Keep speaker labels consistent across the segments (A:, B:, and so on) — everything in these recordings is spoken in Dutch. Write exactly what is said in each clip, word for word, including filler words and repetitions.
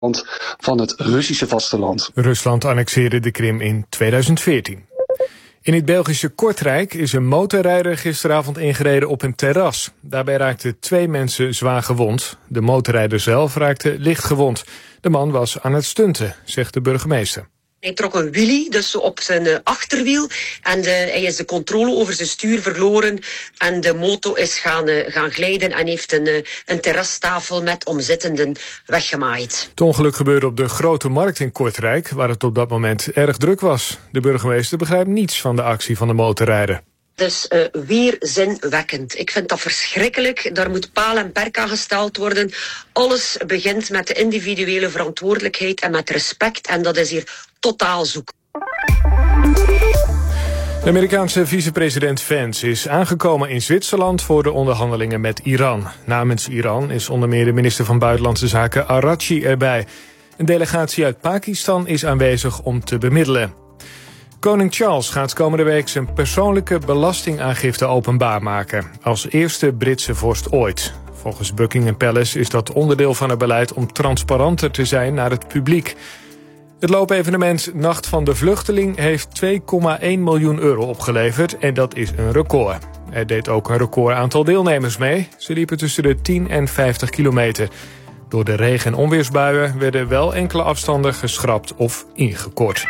A: van het Russische vasteland.
B: Rusland annexeerde de Krim in tweeduizend veertien. In het Belgische Kortrijk is een motorrijder gisteravond ingereden op een terras. Daarbij raakten twee mensen zwaar gewond. De motorrijder zelf raakte licht gewond. De man was aan het stunten, zegt de burgemeester.
C: Hij trok een wheelie, dus op zijn uh, achterwiel. En de, hij is de controle over zijn stuur verloren. En de moto is gaan, uh, gaan glijden en heeft een, uh, een terrastafel met omzittenden weggemaaid.
B: Het ongeluk gebeurde op de Grote Markt in Kortrijk, waar het op dat moment erg druk was. De burgemeester begrijpt niets van de actie van de motorrijder.
C: Dus uh, weerzinwekkend. Ik vind dat verschrikkelijk. Daar moet paal en perk aan gesteld worden. Alles begint met de individuele verantwoordelijkheid en met respect. En dat is hier totaal zoek.
B: De Amerikaanse vicepresident Vance is aangekomen in Zwitserland voor de onderhandelingen met Iran. Namens Iran is onder meer de minister van Buitenlandse Zaken Araghchi erbij. Een delegatie uit Pakistan is aanwezig om te bemiddelen. Koning Charles gaat komende week zijn persoonlijke belastingaangifte openbaar maken. Als eerste Britse vorst ooit. Volgens Buckingham Palace is dat onderdeel van het beleid om transparanter te zijn naar het publiek. Het loopevenement Nacht van de Vluchteling heeft twee komma één miljoen euro opgeleverd en dat is een record. Er deed ook een record aantal deelnemers mee. Ze liepen tussen de tien en vijftig kilometer. Door de regen- en onweersbuien werden wel enkele afstanden geschrapt of ingekort.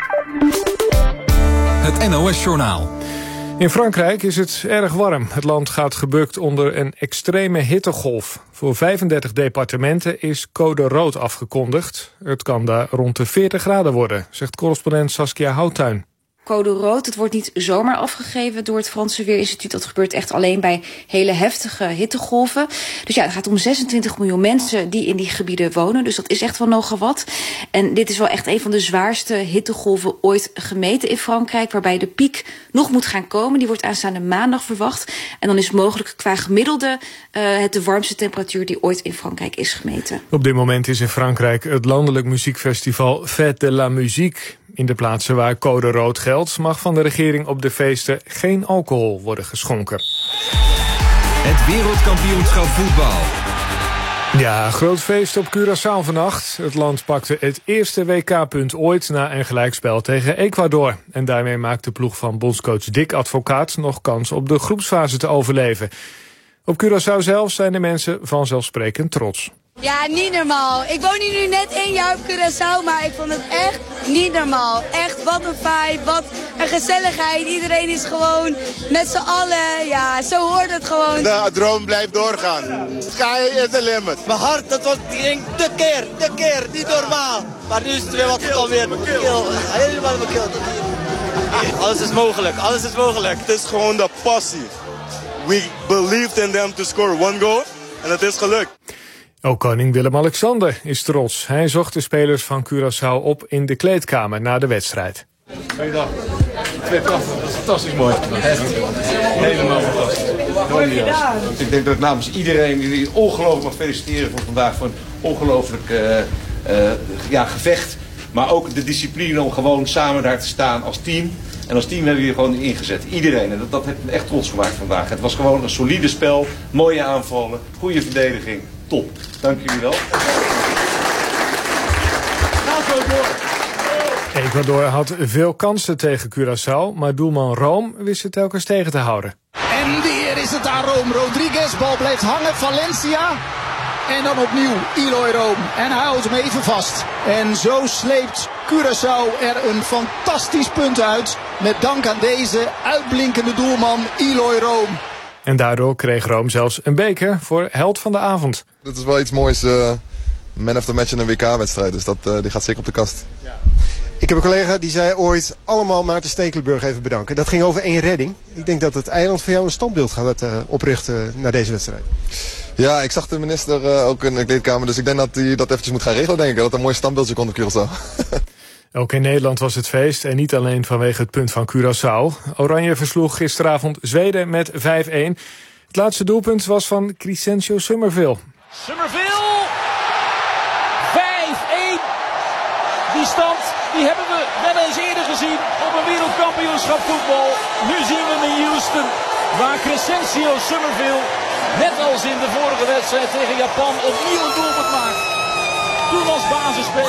D: Het N O S-journaal.
B: In Frankrijk is het erg warm. Het land gaat gebukt onder een extreme hittegolf. Voor vijfendertig departementen is code rood afgekondigd. Het kan daar rond de veertig graden worden, zegt correspondent Saskia Houttuin.
E: Code rood, het wordt niet zomaar afgegeven door het Franse Weerinstituut. Dat gebeurt echt alleen bij hele heftige hittegolven. Dus ja, het gaat om zesentwintig miljoen mensen die in die gebieden wonen. Dus dat is echt wel nogal wat. En dit is wel echt een van de zwaarste hittegolven ooit gemeten in Frankrijk, waarbij de piek nog moet gaan komen. Die wordt aanstaande maandag verwacht. En dan is mogelijk qua gemiddelde uh, het de warmste temperatuur die ooit in Frankrijk is gemeten.
B: Op dit moment is in Frankrijk het landelijk muziekfestival Fête de la Musique. In de plaatsen waar code rood geldt, mag van de regering op de feesten geen alcohol worden geschonken.
D: Het wereldkampioenschap voetbal.
B: Ja, groot feest op Curaçao vannacht. Het land pakte het eerste W K-punt ooit na een gelijkspel tegen Ecuador. En daarmee maakt de ploeg van bondscoach Dick Advocaat nog kans op de groepsfase te overleven. Op Curaçao zelf zijn de mensen vanzelfsprekend trots.
F: Ja, niet normaal. Ik woon hier nu net één jaar op Curaçao, maar ik vond het echt niet normaal. Echt, wat een vibe, wat een gezelligheid. Iedereen is gewoon met z'n allen. Ja, zo hoort het gewoon.
G: De droom blijft doorgaan. Sky is the limit.
H: Mijn hart, dat was de keer, de keer, niet normaal. Maar nu is het weer wat alweer. Helemaal mijn keel. Alles is mogelijk, alles is mogelijk.
G: Het is gewoon de passie. We believed in them to score one goal en het is gelukt.
B: Ook koning Willem-Alexander is trots. Hij zocht de spelers van Curaçao op in de kleedkamer na de wedstrijd.
I: Goeiedag. Twee kaffen, dat is fantastisch mooi. Echt. Helemaal fantastisch. Ik denk dat ik namens iedereen jullie ongelooflijk mag feliciteren voor vandaag. Voor een ongelooflijk uh, uh, ja, gevecht. Maar ook de discipline om gewoon samen daar te staan als team. En als team hebben we hier gewoon ingezet. Iedereen. En dat, dat heeft me echt trots gemaakt vandaag. Het was gewoon een solide spel. Mooie aanvallen. Goede verdediging. Top. Dank jullie wel. Ga zo door.
B: Ecuador had veel kansen tegen Curaçao, maar doelman Rome wist het telkens tegen te houden.
J: En weer is het aan Rome. Rodriguez, bal blijft hangen. Valencia. En dan opnieuw Eloy Rome. En hij houdt hem even vast. En zo sleept Curaçao er een fantastisch punt uit. Met dank aan deze uitblinkende doelman Eloy Rome.
B: En daardoor kreeg Rome zelfs een beker voor held van de avond.
K: Dat is wel iets moois. Uh, man of the match in een W K-wedstrijd. Dus dat, uh, die gaat zeker op de kast.
L: Ja. Ik heb een collega die zei ooit allemaal Maarten Stekelenburg even bedanken. Dat ging over één redding. Ik denk dat het eiland voor jou een standbeeld gaat uh, oprichten na deze wedstrijd.
K: Ja, ik zag de minister uh, ook in de kleedkamer. Dus ik denk dat hij dat eventjes moet gaan regelen, denk ik. Dat er een mooi standbeeldje komt op Curaçao.
B: Ook in Nederland was het feest en niet alleen vanwege het punt van Curaçao. Oranje versloeg gisteravond Zweden met vijf-een. Het laatste doelpunt was van Crescencio Summerville.
M: Summerville! vijf-een! Die stand die hebben we wel eens eerder gezien op een wereldkampioenschap voetbal. Nu zien we hem in Houston, waar Crescencio Summerville, net als in de vorige wedstrijd tegen Japan, opnieuw een doelpunt maakt. toen als basisspeler.